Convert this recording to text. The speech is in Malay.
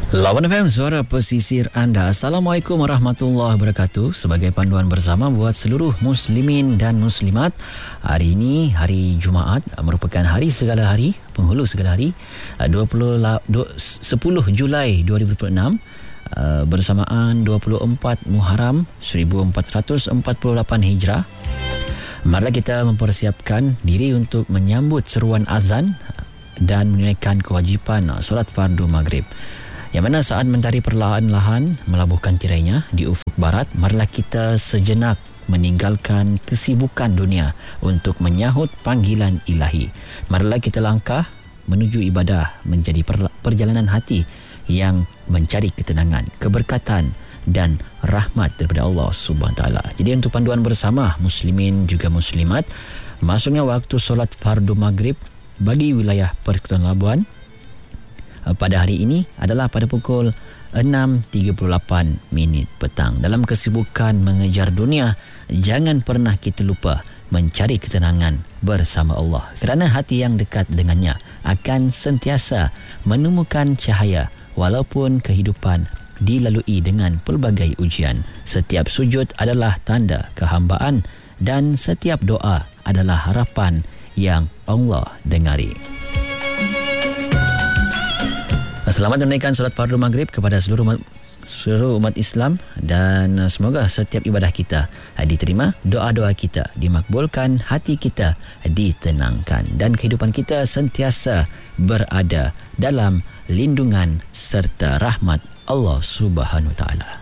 Lawan FM, suara pesisir anda. Assalamualaikum warahmatullahi wabarakatuh. Sebagai panduan bersama buat seluruh muslimin dan muslimat, hari ini hari Jumaat merupakan hari segala hari, penghulu segala hari, 10 Julai 2026, bersamaan 24 Muharram 1448 Hijrah. Marilah kita mempersiapkan diri untuk menyambut seruan azan dan menunaikan kewajipan solat fardu maghrib. Yang mana saat mentari perlahan-lahan melabuhkan tirainya di ufuk barat, marilah kita sejenak meninggalkan kesibukan dunia untuk menyahut panggilan ilahi. Marilah kita langkah menuju ibadah menjadi perjalanan hati yang mencari ketenangan, keberkatan dan rahmat daripada Allah Subhanahu Wa Taala. Jadi untuk panduan bersama muslimin juga muslimat, masuknya waktu solat fardu maghrib bagi wilayah Persekutuan Labuan pada hari ini adalah pada pukul 6.38 petang. Dalam kesibukan mengejar dunia, jangan pernah kita lupa mencari ketenangan bersama Allah, kerana hati yang dekat dengannya akan sentiasa menemukan cahaya walaupun kehidupan dilalui dengan pelbagai ujian. Setiap sujud adalah tanda kehambaan dan setiap doa adalah harapan yang Allah dengari. Selamat menunaikan solat fardu maghrib kepada seluruh umat Islam, dan semoga setiap ibadah kita diterima, doa-doa kita dimakbulkan, hati kita ditenangkan dan kehidupan kita sentiasa berada dalam lindungan serta rahmat Allah Subhanahu Wa Taala.